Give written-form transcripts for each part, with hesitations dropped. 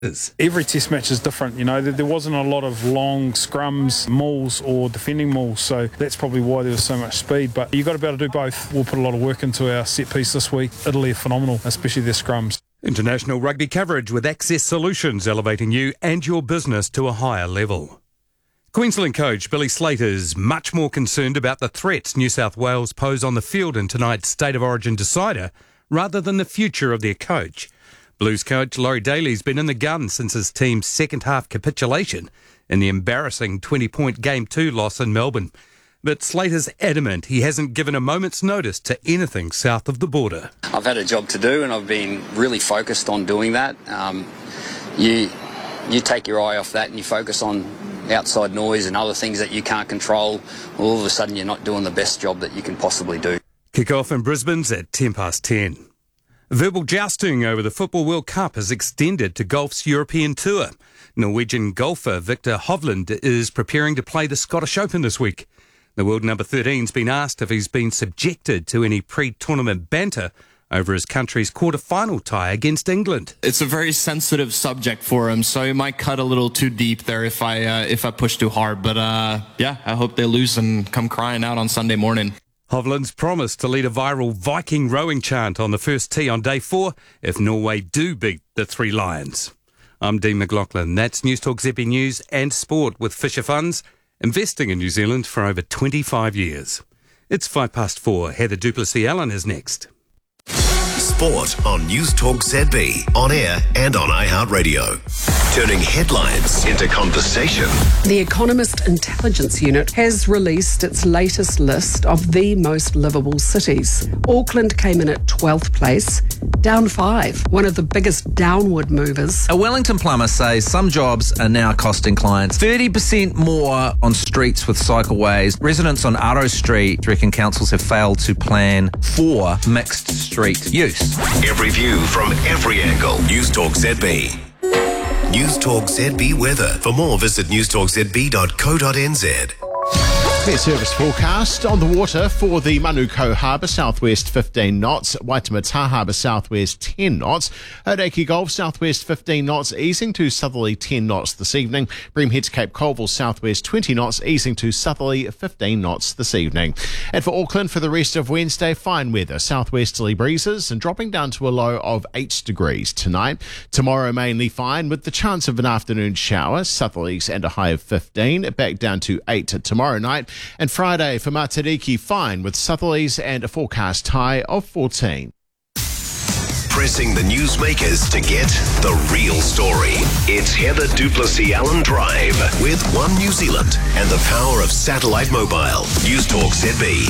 Every test match is different, there wasn't a lot of long scrums, mauls or defending mauls, so that's probably why there was so much speed, but you've got to be able to do both. We'll put a lot of work into our set piece this week. Italy are phenomenal, especially their scrums. International rugby coverage with Access Solutions, elevating you and your business to a higher level. Queensland coach Billy Slater is much more concerned about the threats New South Wales pose on the field in tonight's State of Origin decider rather than the future of their coach. Blues coach Laurie Daly's been in the gun since his team's second half capitulation in the embarrassing 20-point Game 2 loss in Melbourne. But Slater's adamant he hasn't given a moment's notice to anything south of the border. I've had a job to do and I've been really focused on doing that. You take your eye off that and you focus on outside noise and other things that you can't control. All of a sudden you're not doing the best job that you can possibly do. Kick-off in Brisbane's at 10:10. Verbal jousting over the Football World Cup has extended to golf's European tour. Norwegian golfer Victor Hovland is preparing to play the Scottish Open this week. The world number 13's been asked if he's been subjected to any pre-tournament banter over his country's quarter-final tie against England. It's a very sensitive subject for him, so he might cut a little too deep there if I push too hard. But I hope they lose and come crying out on Sunday morning. Hovland's promised to lead a viral Viking rowing chant on the first tee on day 4 if Norway do beat the Three Lions. I'm Dean McLaughlin. That's Newstalk ZB News and Sport with Fisher Funds, investing in New Zealand for over 25 years. It's 4:05. Heather Duplessis-Allen is next. Sport on Newstalk ZB, on air and on iHeartRadio. Turning headlines into conversation. The Economist Intelligence Unit has released its latest list of the most livable cities. Auckland came in at 12th place, down 5, one of the biggest downward movers. A Wellington plumber says some jobs are now costing clients 30% more on streets with cycleways. Residents on Arrow Street reckon councils have failed to plan for mixed street use. Every view from every angle. Newstalk ZB. Newstalk ZB weather. For more, visit newstalkzb.co.nz. Met service forecast on the water for the Manukau Harbour, southwest 15 knots. Waitemata Harbour, southwest 10 knots. Hauraki Gulf, southwest 15 knots, easing to southerly 10 knots this evening. Bream Heads Cape Colville, southwest 20 knots, easing to southerly 15 knots this evening. And for Auckland, for the rest of Wednesday, fine weather. Southwesterly breezes and dropping down to a low of 8 degrees tonight. Tomorrow, mainly fine with the chance of an afternoon shower. Southerlies and a high of 15. Back down to 8 tomorrow night. And Friday for Matariki, fine with southerlies and a forecast high of 14. Pressing the newsmakers to get the real story. It's Heather Duplessis-Allen Drive with One New Zealand and the power of satellite mobile. Newstalk ZB.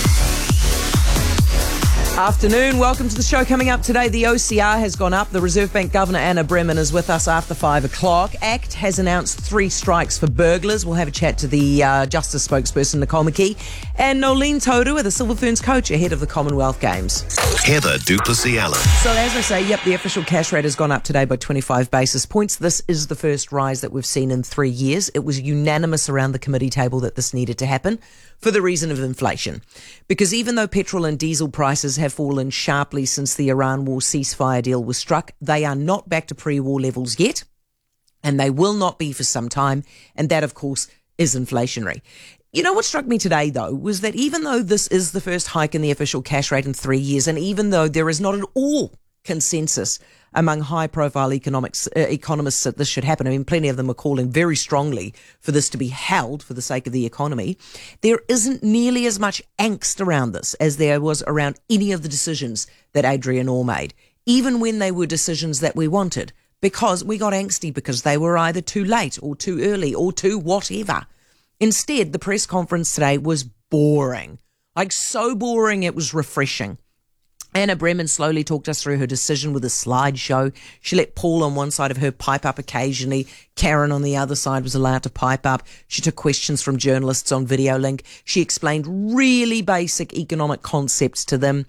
Afternoon, welcome to the show. Coming up today, the OCR has gone up. The Reserve Bank Governor Anna Bremen is with us after 5 o'clock. ACT has announced 3 strikes for burglars. We'll have a chat to the Justice spokesperson, Nicole McKee, and Nolene Toru, the Silver Ferns coach, ahead of the Commonwealth Games. Heather Duplessis-Allen. So as I say, the official cash rate has gone up today by 25 basis points. This is the first rise that we've seen in 3 years. It was unanimous around the committee table that this needed to happen for the reason of inflation. Because even though petrol and diesel prices have fallen sharply since the Iran war ceasefire deal was struck, they are not back to pre-war levels yet, and they will not be for some time, and that, of course, is inflationary. You know what struck me today, though, was that even though this is the first hike in the official cash rate in 3 years, and even though there is not at all consensus among high-profile economists that this should happen. I mean, plenty of them are calling very strongly for this to be held for the sake of the economy. There isn't nearly as much angst around this as there was around any of the decisions that Adrian Orr made, even when they were decisions that we wanted, because we got angsty because they were either too late or too early or too whatever. Instead, the press conference today was boring. Like, so boring it was refreshing. Anna Bremen slowly talked us through her decision with a slideshow. She let Paul on one side of her pipe up occasionally. Karen on the other side was allowed to pipe up. She took questions from journalists on video link. She explained really basic economic concepts to them.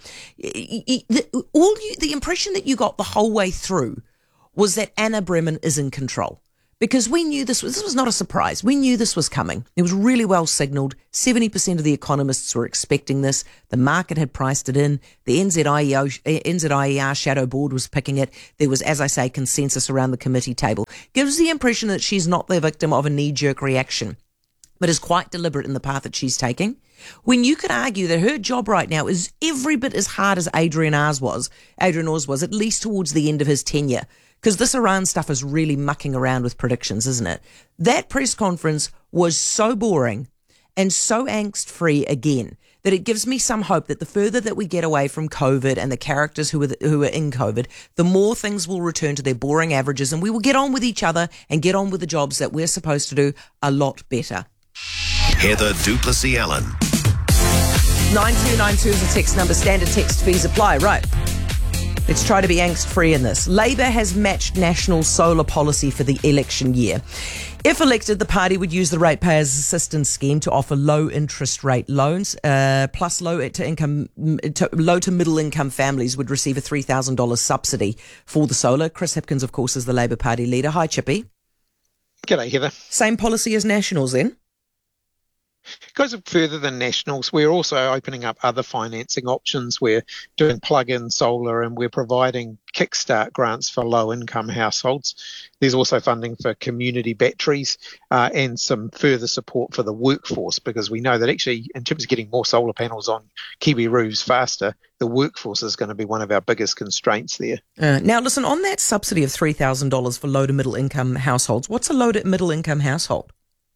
The impression that you got the whole way through was that Anna Bremen is in control. because we knew this was not a surprise. We knew this was coming. It was really well signalled. 70% of the economists were expecting this. The market had priced it in. The NZIER shadow board was picking it. There was, as I say, consensus around the committee table. Gives the impression that she's not the victim of a knee-jerk reaction, but is quite deliberate in the path that she's taking. When you could argue that her job right now is every bit as hard as Adrian Oz was, at least towards the end of his tenure, because this Iran stuff is really mucking around with predictions, isn't it? That press conference was so boring and so angst-free again that it gives me some hope that the further that we get away from COVID and the characters who are in COVID, the more things will return to their boring averages and we will get on with each other and get on with the jobs that we're supposed to do a lot better. Heather du Plessis-Allen. 9292 is a text number. Standard text fees apply. Right. Let's try to be angst-free in this. Labor has matched national solar policy for the election year. If elected, the party would use the Ratepayers Assistance Scheme to offer low interest rate loans, plus low to middle income families would receive a $3,000 subsidy for the solar. Chris Hipkins, of course, is the Labor Party leader. Hi, Chippy. G'day, Heather. Same policy as Nationals then? Goes further than Nationals. We're also opening up other financing options. We're doing plug-in solar and we're providing kickstart grants for low-income households. There's also funding for community batteries and some further support for the workforce, because we know that actually in terms of getting more solar panels on Kiwi roofs faster, the workforce is going to be one of our biggest constraints there. Now, listen, on that subsidy of $3,000 for low to middle income households, what's a low to middle income household?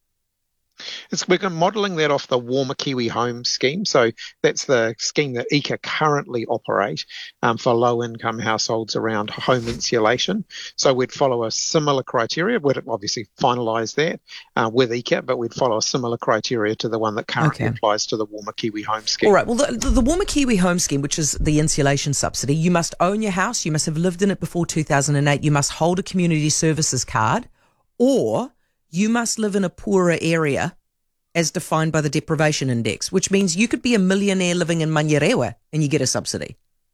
We're modelling that off the Warmer Kiwi Home scheme. So that's the scheme that EECA currently operate for low-income households around home insulation. So we'd follow a similar criteria. We'd obviously finalise that with EECA, but we'd follow a similar criteria to the one that currently applies to the Warmer Kiwi Home scheme. All right. Well, the Warmer Kiwi Home scheme, which is the insulation subsidy, you must own your house, you must have lived in it before 2008, you must hold a community services card, or you must live in a poorer area as defined by the deprivation index, which means you could be a millionaire living in Manurewa and you get a subsidy.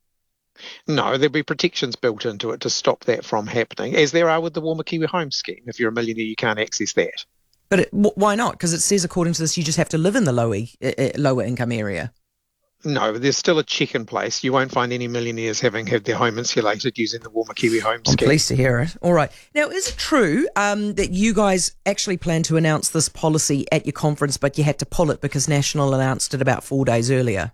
No, there'll be protections built into it to stop that from happening, as there are with the Warmer Kiwi Home scheme. If you're a millionaire, you can't access that. But why not? Because it says, according to this, you just have to live in the lower income area. No, there's still a check in place. You won't find any millionaires having had their home insulated using the Warmer Kiwi Home scheme. I'm pleased to hear it. All right. Now, is it true that you guys actually planned to announce this policy at your conference, but you had to pull it because National announced it about 4 days earlier?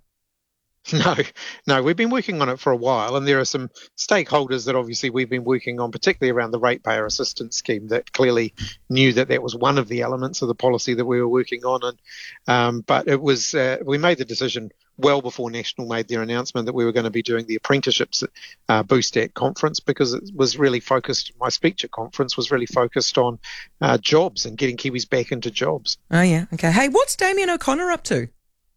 No, we've been working on it for a while, and there are some stakeholders that obviously we've been working on, particularly around the Ratepayer Assistance Scheme, that clearly knew that was one of the elements of the policy that we were working on. And but it was we made the decision well before National made their announcement that we were going to be doing the apprenticeships boost at conference, because it was really focused. My speech at conference was really focused on jobs and getting Kiwis back into jobs. Oh yeah, okay. Hey, what's Damien O'Connor up to?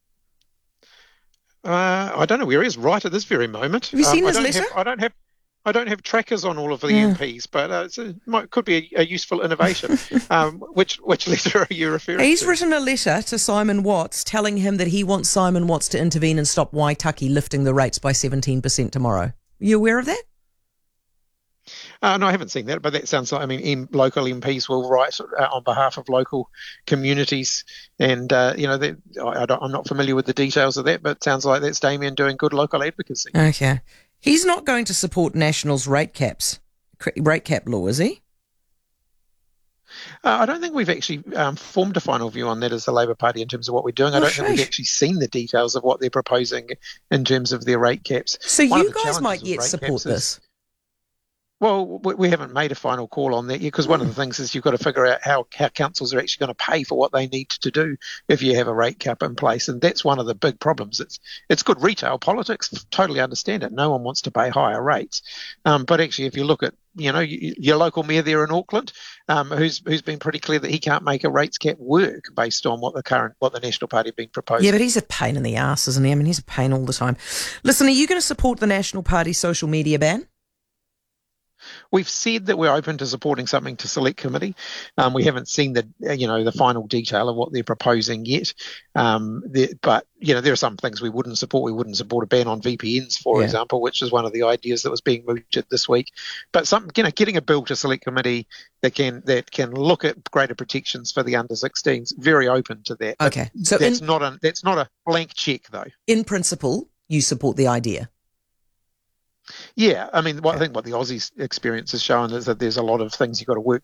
I don't know where he is right at this very moment. Have you seen his letter? I don't have trackers on all of the MPs, but it could be a useful innovation. Which letter are you referring to? He's written a letter to Simon Watts telling him that he wants Simon Watts to intervene and stop Waitaki lifting the rates by 17% tomorrow. Are you aware of that? No, I haven't seen that, but that sounds like, local MPs will write on behalf of local communities, and I'm not familiar with the details of that, but it sounds like that's Damien doing good local advocacy. Okay. He's not going to support National's rate cap law, is he? I don't think we've actually formed a final view on that as the Labor Party in terms of what we're doing. I don't think we've actually seen the details of what they're proposing in terms of their rate caps. So you guys might yet support this? Well, we haven't made a final call on that yet, because one of the things is you've got to figure out how councils are actually going to pay for what they need to do if you have a rate cap in place, and that's one of the big problems. It's good retail politics, totally understand it. No one wants to pay higher rates, but actually, if you look at your local mayor there in Auckland, who's been pretty clear that he can't make a rates cap work based on what the National Party have been proposing. Yeah, but he's a pain in the arse, isn't he? He's a pain all the time. Listen, are you going to support the National Party social media ban? We've said that we're open to supporting something to select committee. We haven't seen the final detail of what they're proposing yet. But there are some things we wouldn't support. We wouldn't support a ban on VPNs, for example, which is one of the ideas that was being mooted this week. But getting a bill to select committee that can look at greater protections for the under 16s, very open to that. Okay, so that's not a blank check though. In principle, you support the idea. Yeah, I mean, I think what the Aussies experience has shown is that there's a lot of things you've got to work